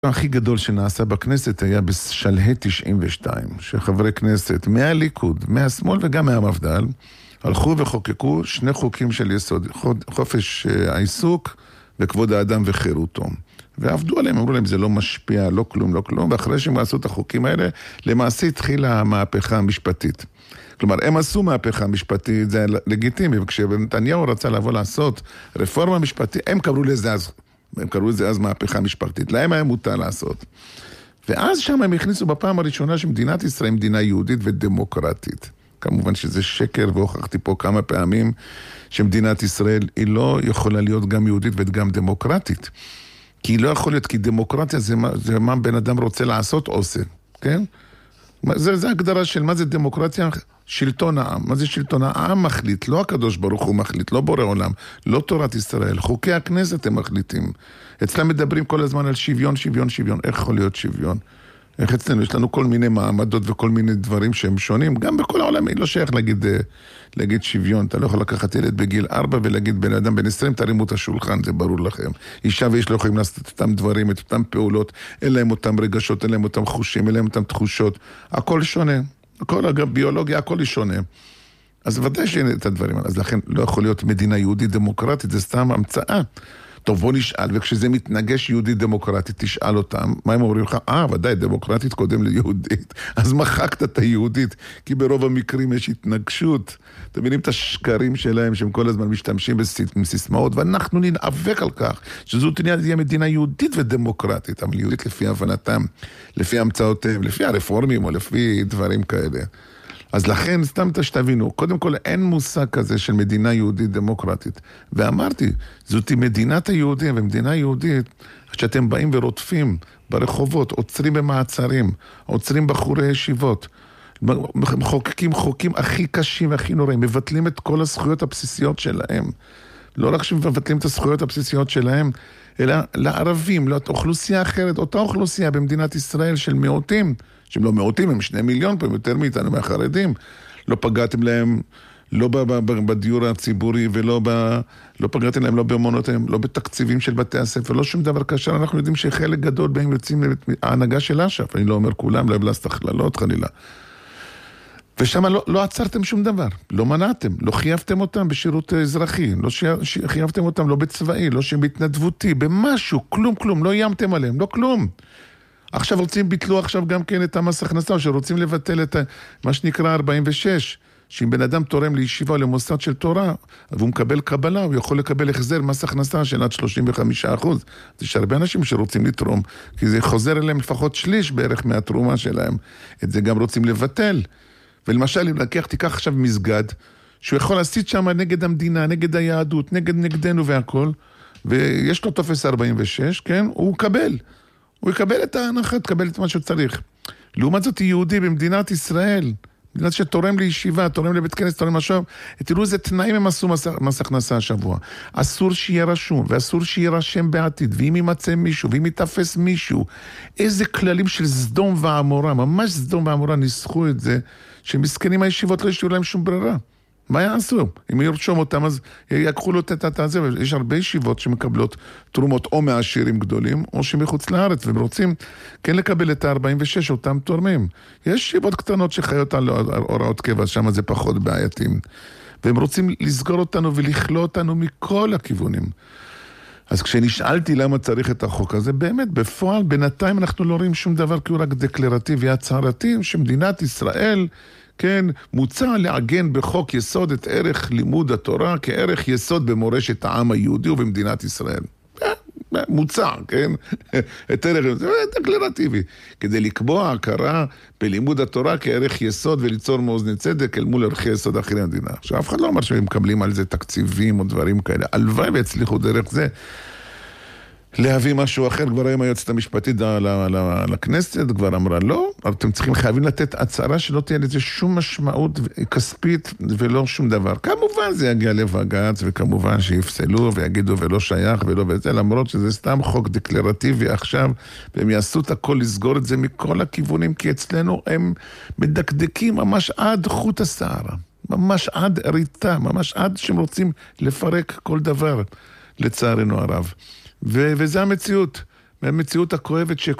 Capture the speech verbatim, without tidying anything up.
הכי גדול שנעשה בכנסת היה בשלהי תשעים ושתיים, שחברי כנסת מהליכוד, מהשמאל וגם מהמפד"ל, הלכו וחוקקו שני חוקים של יסוד, חופש העיסוק וכבוד האדם וחירותו. ועבדו עליהם, אמרו להם, זה לא משפיע, לא כלום, לא כלום, ואחרי שהם עשו את החוקים האלה, למעשה התחילה המהפכה המשפטית. כלומר, הם עשו מהפכה משפטית, זה לגיטימי, וכשנתניהו רצה לבוא לעשות רפורמה משפטית, הם קראו לזה אז, הם קראו לזה אז מהפכה משפטית, להם היה מותר לעשות. ואז שם הם הכניסו בפעם הראשונה שמדינת ישראל היא מדינה יהודית ודמוקרטית. כמובן שזה שקר, והוכחתי פה כמה פעמים שמדינת ישראל היא לא יכולה להיות גם יהודית וגם דמוקרטית. כי היא לא יכול להיות, כי דמוקרטיה זה מה, זה מה בן אדם רוצה לעשות עושה, כן? זה, זה הגדרה של מה זה דמוקרטיה, שלטון העם. מה זה שלטון העם מחליט, לא הקדוש ברוך הוא מחליט, לא בורא עולם, לא תורת ישראל, חוקי הכנסת הם מחליטים. אצלם מדברים כל הזמן על שוויון, שוויון, שוויון. איך יכול להיות שוויון? איך אצלנו? יש לנו כל מיני מעמדות וכל מיני דברים שהם שונים. גם בכל העולם היא לא שייך להגיד, להגיד שוויון. אתה לא יכול לקחת ילד בגיל ארבע ולהגיד בן אדם בן עשרים, תרימו את השולחן, זה ברור לכם. אישה ואיש לא יכולים לעשות את אותם דברים, את אותם פעולות, אין להם אותם רגשות, אין להם אותם חושים, אין להם אותם תחושות. הכל שונה. הכל, אגב, ביולוגיה, הכל שונה. אז ודאי שאין את הדברים. אז לכן לא יכול להיות מדינה יהודית דמוקרטית, זה סתם המצאה. טוב, בוא נשאל, וכשזה מתנגש יהודית דמוקרטית, תשאל אותם, מה הם אומרים לך? אה, ודאי, דמוקרטית קודם ליהודית. אז מחקת את היהודית, כי ברוב המקרים יש התנגשות. אתם מבינים את השקרים שלהם, שהם כל הזמן משתמשים בסיסמאות, ואנחנו נאבק על כך, שזו תהיה מדינה יהודית ודמוקרטית, אבל יהודית לפי הבנתם, לפי המצאותיהם, לפי הרפורמים, או לפי דברים כאלה. אז לכן, סתם שתבינו, קודם כל אין מושג כזה של מדינה יהודית דמוקרטית. ואמרתי, זאת מדינת היהודים, ומדינה יהודית, שאתם באים ורודפים ברחובות, עוצרים במעצרים, עוצרים בחורי ישיבות, מחוקקים חוקים הכי קשים והכי נוראים, מבטלים את כל הזכויות הבסיסיות שלהם. לא רק שמבטלים את הזכויות הבסיסיות שלהם, אלא לערבים, לאוכלוסייה אחרת, אותה אוכלוסייה במדינת ישראל של מיעוטים, שהם לא מיעוטים, הם שני מיליון פה, יותר מאיתנו מהחרדים. לא פגעתם להם, לא בדיור הציבורי, ולא ב, לא פגעתם להם, לא במעונותיהם, לא בתקציבים של בתי הספר, לא שום דבר כאשר אנחנו יודעים שחלק גדול בהם יוצאים ההנהגה של אש"ף. אני לא אומר כולם, לא אבלס תכללות, חלילה. ושם לא, לא עצרתם שום דבר, לא מנעתם, לא חייבתם אותם בשירות אזרחי, לא חייבתם אותם לא בצבאי, לא בהתנדבותי, במשהו, כלום, כלום, לא איימתם עליהם, לא כלום. עכשיו רוצים, ביטלו עכשיו גם כן את המס הכנסה, שרוצים לבטל את מה שנקרא ארבעים ושש, שאם בן אדם תורם לישיבה או למוסד של תורה, והוא מקבל קבלה, הוא יכול לקבל החזר מס הכנסה של עד שלושים וחמישה אחוז. אז יש הרבה אנשים שרוצים לתרום, כי זה חוזר אליהם לפחות שליש בערך מהתרומה שלהם. את זה גם רוצים לבטל. ולמשל, אם לקח, תיקח עכשיו מסגד, שהוא יכול להסית שם נגד המדינה, נגד היהדות, נגד נגדנו והכל, ויש לו טופס ארבעים ושש, כן? הוא יקבל. הוא יקבל את ההנחה, תקבל את מה שצריך. לעומת זאת, יהודי במדינת ישראל, מדינת שתורם לישיבה, תורם לבית כנסת, תורם משהו, תראו איזה תנאים הם עשו מס, מס הכנסה השבוע. אסור שיהיה רשום, ואסור שיהיה רשם בעתיד, ואם יימצא מישהו, ואם יתפס מישהו, איזה כללים של סדום ועמורה, ממש סדום ועמורה ניסחו את זה, שמסכנים הישיבות לא ישתיעו להם שום ברירה. מה יעשו? אם ירשום אותם, אז יקחו לו את הזה. יש הרבה ישיבות שמקבלות תרומות או מעשירים גדולים, או שמחוץ לארץ, והם רוצים כן לקבל את ה-ארבעים ושש, אותם תורמים. יש ישיבות קטנות שחיות על הוראות קבע, שם זה פחות בעייתים. והם רוצים לסגור אותנו ולכלוא אותנו מכל הכיוונים. אז כשנשאלתי למה צריך את החוק הזה, באמת, בפועל, בינתיים אנחנו לא רואים שום דבר, כי הוא רק דקלרטיבי הצהרתי, שמדינת ישראל, כן, מוצע לעגן בחוק יסוד את ערך לימוד התורה כערך יסוד במורשת העם היהודי ובמדינת ישראל. מוצע, כן? את ערך, זה דקלרטיבי. כדי לקבוע הכרה בלימוד התורה כערך יסוד וליצור מאוזני צדק אל מול ערכי יסוד אחרי המדינה. עכשיו, אף אחד לא אומר שהם מקבלים על זה תקציבים או דברים כאלה. הלוואי והצליחו דרך זה להביא משהו אחר. כבר היום היועצת המשפטית לכנסת כבר אמרה לא, אבל אתם צריכים חייבים לתת הצהרה שלא תהיה לזה שום משמעות כספית ולא שום דבר. כמובן זה יגיע לבג"ץ, וכמובן שיפסלו ויגידו ולא שייך ולא וזה, למרות שזה סתם חוק דקלרטיבי עכשיו, והם יעשו את הכל לסגור את זה מכל הכיוונים, כי אצלנו הם מדקדקים ממש עד חוט השערה, ממש עד ריטה, ממש עד שהם רוצים לפרק כל דבר, לצערנו הרב. ו- וזה המציאות. במציאות הכואבת ש...